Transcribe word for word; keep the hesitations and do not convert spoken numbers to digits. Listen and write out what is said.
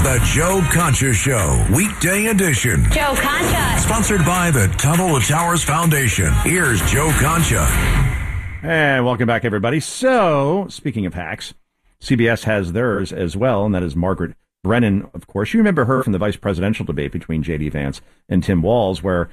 The Joe Concha Show, weekday edition. Joe Concha. Sponsored by the Tunnel to Towers Foundation. Here's Joe Concha. And welcome back, everybody. So, speaking of hacks, C B S has theirs as well, and that is Margaret Brennan, of course. You remember her from the vice presidential debate between J D. Vance and Tim Walz, where